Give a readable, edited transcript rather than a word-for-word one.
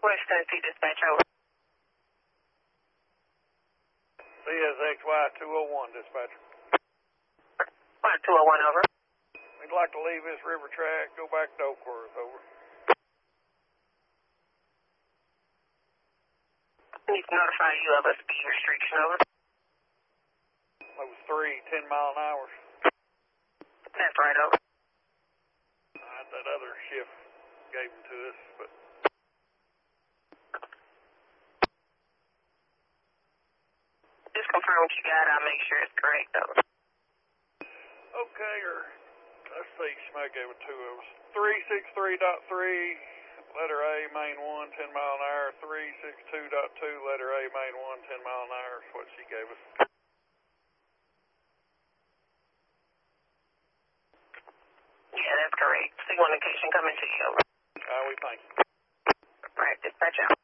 West Tennessee dispatch, over. CSXY 201, dispatcher. Flight 201, over. We'd like to leave this river track, go back to Oakworth, over. I need to notify you of a speed restriction, over. That was 10 mile an hour. That's right, over. That other shift gave them to us, but... Just confirm what you got, I'll make sure it's correct, over. Okay, let's see, she might gave it to us. 363.3, letter A, main 1, 10 mile an hour. 362.2, letter A, main 1, 10 mile an hour is what she gave us. Yeah, that's correct. C1 location coming to you, over. We thank you. Right, dispatch out.